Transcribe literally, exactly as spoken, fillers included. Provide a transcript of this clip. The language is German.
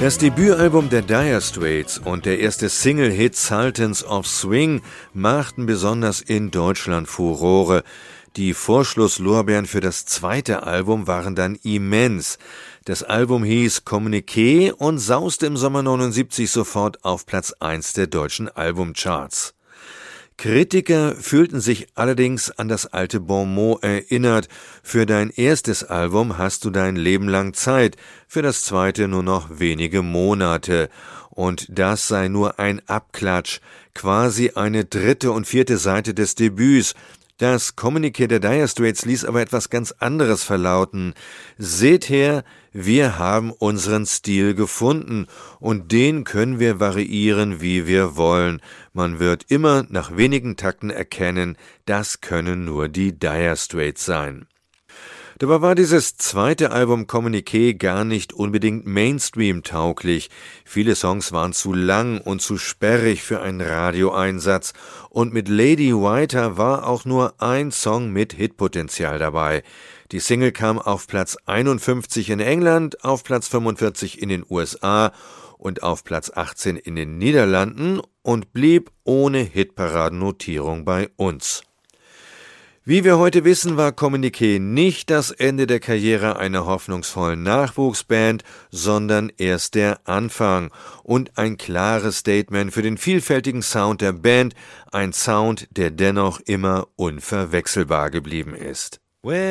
Das Debütalbum der Dire Straits und der erste Single-Hit Sultans of Swing machten besonders in Deutschland Furore. Die Vorschusslorbeeren für das zweite Album waren dann immens. Das Album hieß Communiqué und sauste im Sommer neunundsiebzig sofort auf Platz eins der deutschen Albumcharts. Kritiker fühlten sich allerdings an das alte Bonmot erinnert: Für dein erstes Album hast du dein Leben lang Zeit, für das zweite nur noch wenige Monate. Und das sei nur ein Abklatsch, quasi eine dritte und vierte Seite des Debüts. Das Kommuniqué der Dire Straits ließ aber etwas ganz anderes verlauten: Seht her, wir haben unseren Stil gefunden und den können wir variieren, wie wir wollen. Man wird immer nach wenigen Takten erkennen, das können nur die Dire Straits sein. Dabei war dieses zweite Album Communiqué gar nicht unbedingt Mainstream-tauglich. Viele Songs waren zu lang und zu sperrig für einen Radioeinsatz. Und mit Lady Whiter war auch nur ein Song mit Hitpotenzial dabei. Die Single kam auf Platz einundfünfzig in England, auf Platz fünfundvierzig in den U S A und auf Platz achtzehn in den Niederlanden und blieb ohne Hitparadennotierung bei uns. Wie wir heute wissen, war Communiqué nicht das Ende der Karriere einer hoffnungsvollen Nachwuchsband, sondern erst der Anfang und ein klares Statement für den vielfältigen Sound der Band, ein Sound, der dennoch immer unverwechselbar geblieben ist. Well